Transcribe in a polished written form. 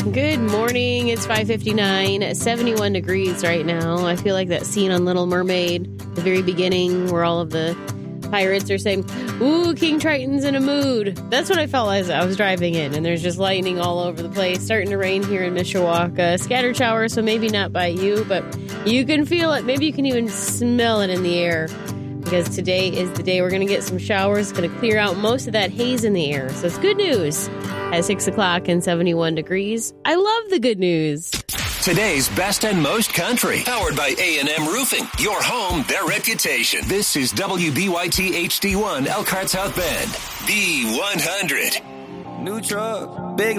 Good morning. It's 5:59, 71 degrees right now. I feel like that scene on Little Mermaid, the very beginning, where all of the pirates are saying, "Ooh, King Triton's in a mood." That's what I felt as I was driving in, and there's just lightning all over the place. Starting to rain here in Mishawaka. Scattered showers, so maybe not by you, but you can feel it. Maybe you can even smell it in the air, because today is the day we're going to get some showers. It's going to clear out most of that haze in the air, so it's good news. At 6 o'clock and 71 degrees. I love the good news. Today's best and most country. Powered by A&M Roofing. Your home, their reputation. This is WBYT HD1 Elkhart South Bend. B100. New truck, big